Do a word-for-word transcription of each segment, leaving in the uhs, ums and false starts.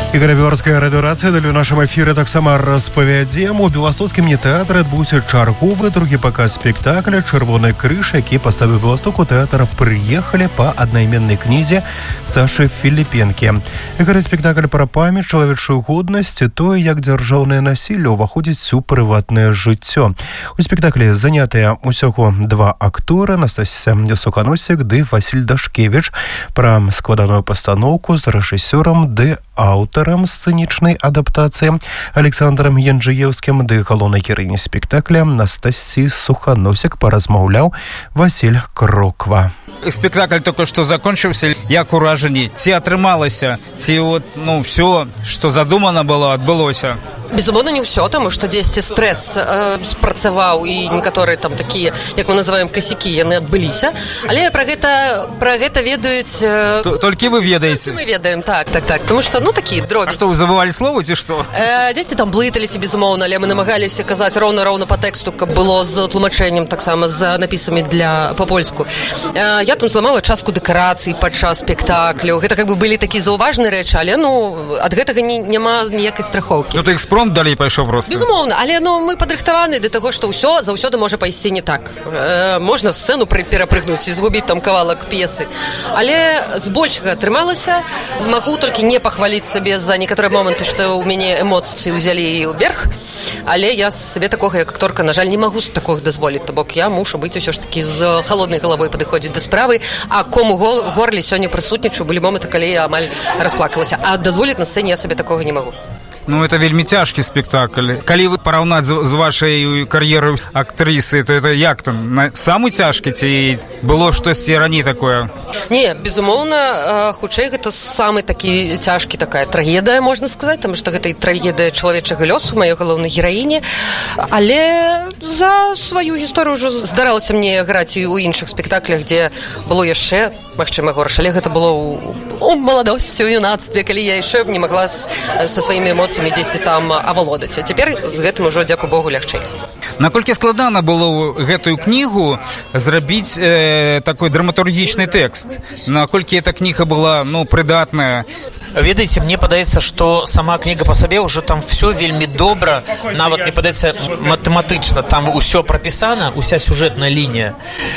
Ігравёрская радыёрацыя далей у нашым эфіры таксама распавядзем. У беластоцкім міні-тэатры адбыўся чарговы другі паказ спектакля «Чырвоны крыж», які паставіў Беластоку тэатр «Прыехалі» па аднайменнай кнізе Сашы Філіпенкі. Гэты спектакль пра памяць, чалавечую годнасць і тое, як дзяржаўнае насілле ўваходзіць у прыватнае жыццё. У спектаклі занятыя усяго два актора, Настасія Суханосік ды Васіль Дашкевіч, пра складаную пастаноўку з рэжысёрам ды аўтарам сцэнічнай адаптацыі Александрам Янджыеўскім ды галоўнай гераіняй спектакля Настасіі Суханосік паразмаўляў Васіль Кроква. Спектакль только что закончился. Як уражені? Ці атрымалася? Ці вот, ну, все, что задумано было, адбылося? Безумоўна, не ўсё, таму што дзесьці стрэс э, спрацаваў і некаторыя там такія, як мы называем, касякі, яны адбыліся. Але пра гэта, пра гэта ведаюць... Э, Толькі вы ведаеце? Мы ведаем, так, так, так. Таму што, ну, такі дробі. А што, вы забывалі словы, ці што? Э, дзесьці там блыталіся, безумоўна, але мы намагаліся казаць роўна-роўна па тэксту, каб было з тлумачэннем, таксама з напісамі для па-польску. Э, я там зламала частку дэкарацый падчас спектакляў. Гэта как бы былі такія заўважныя рэчы, але, ну, ад гэтага не, няма ніякай страхоўкі. Ну, ты экспромт далей пайшоў просто. Безумоўна, але, ну, мы падрыхтаваны да таго, што ўсё заўсёды можа пайсці не так. Э, можна сцэну перапрыгнуць і згубіць там кавалак п'есы. Але збольшага атрымалася. Магу толькі не пахваліць сабе за некаторыя моманты, што ў мяне эмоцыі ўзялі ўверх. Але я сабе такога, як акторка, на жаль, не магу такога дазволіць. То бок я мушу быць усё ж такі з халоднай галавой падыходзіць да справы, а кому горле сёння прысутнічаю, былі моманты, калі я амаль расплакалася. А дазволіць на сцэне я сабе такога не магу. Ну, это вельмі цяжкі спектакль. Калі вы параўнаць з, з вашай кар'ерай актрысы, то это як там? Самы цяжкі ці было штосьці раней такое? Не, безумоўна, хутчэй гэта самы такі цяжкі, такая трагедыя, можна сказаць, таму што гэта і трагедыя чалавечага лёсу, маёй галоўнай гераіні. Але за сваю гісторыю ўжо здаралася мне граць і ў іншых спектаклях, дзе было яшчэ, магчыма, горш, але гэта было ў, у маладосці, у юнацтве, калі я яшчэ не магла з, са сваімі эмоцыямі дзесьці там авалодаць. А цяпер з гэтым ужо, дзякуй Богу, лягчэй. Наколькі складана было гэтую кнігу зрабіць э, такой драматургічны тэкст? Наколькі эта кніга была, ну, прыдатная? Ведаеце, мне падаецца, што сама кніга па сабе ўжо там все вельмі добра, нават мне падаецца матэматычна, там усё прапісана, уся сюжэтная лінія.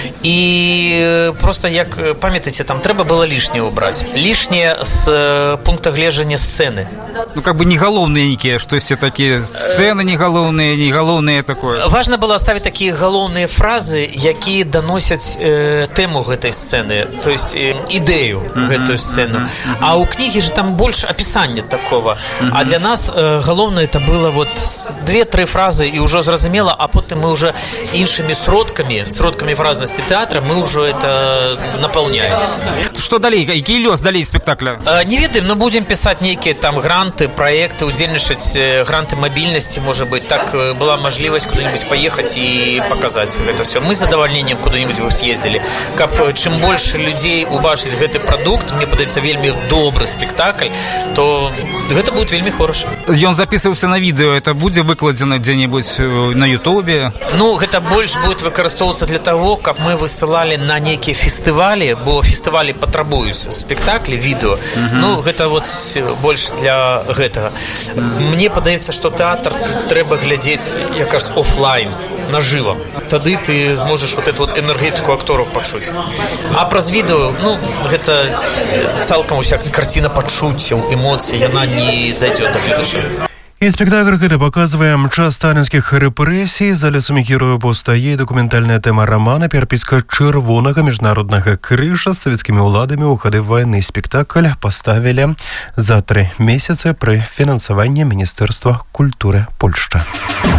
І просто, як памятаеце, там трэба было лішняе ўбраць. Лішняе з пункта гледжання сцэны. Ну, как бы не галоўныя нейкія, штосьці такія сцэны не галоўныя, не галоўныя такое. Важна было ставіць такія галоўныя фразы, якія даносяць э, тэму гэтай сцэны, то есть э, ідэю mm-hmm. гэтую сцэну. Mm-hmm. А ў кнігі же там больше описания такого. Mm-hmm. А для нас э, галоўнае это было вот две-тры фразы і ўжо зразумела, а потым мы уже іншымі сродкамі, сродкамі фразнасці тэатра мы ўжо это наполняем. Што далей? Які лёс далей спектакля? Э, не ведаем, но будем писать некие там гранты, проекты, удзельнічаць э, гранты мобильности, может быть, так э, была мажлівасць куда-нибудь поехать и показать это все. Мы с задавальненнем куда-нибудь бы съездили. Каб чым больше людей убачыць гэты прадукт, мне падаецца вельмі добры спектакль, то гэта будет вельмі хороша. Ён записываўся на відэо, это будзе выкладзена дзе-небудзь на Ютубе? Ну, гэта больш будет выкарыстоўвацца для того, каб мы высылалі на некія фестывалі, бо фестывалі патрабуюць спектаклі, відэо. Uh-huh. Ну, гэта вот больш для гэтага. Uh-huh. Мне падаецца, што тэатр трэба глядзець, як кажуць, офлайн, нажыва. Тады ты зможаш вот эту вот энергетику акторов пачуць. А праз відэо, ну, гэта цалкам уся карціна пачуццяў, эмоцый, яна не дайдёт да гледача. І спектакль гэта паказвае час сталінскіх рэпрэсій, за лесамі герояў паўстае дакументальная тэма рамана «Перапіска чырвонага міжнароднага крыжа» з савецкімі ўладамі ў гады вайны. Спектакль паставілі за тры месяцы пры фінансаванні Міністэрства культуры Польшчы.